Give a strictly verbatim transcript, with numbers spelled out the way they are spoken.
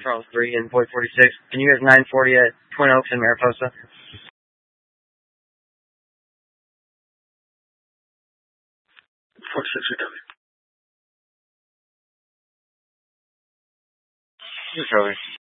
Charles three and Void forty-six. Can you guys nine forty at Twin Oaks and Mariposa? forty-six, we coming. This is Charlie.